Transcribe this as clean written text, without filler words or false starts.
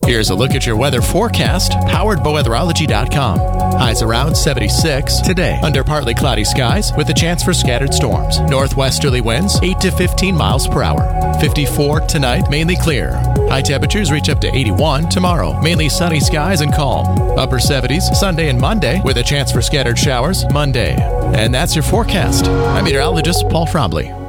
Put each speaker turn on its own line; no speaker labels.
Here's a look at your weather forecast, powered by weatherology.com. Highs around 76 today, under partly cloudy skies with a chance for scattered storms. Northwesterly winds 8 to 15 miles per hour. 54 tonight, mainly clear. High temperatures reach up to 81 tomorrow, mainly sunny skies and calm. Upper 70s Sunday and Monday with a chance for scattered showers Monday. And that's your forecast. I'm meteorologist Paul Frombley.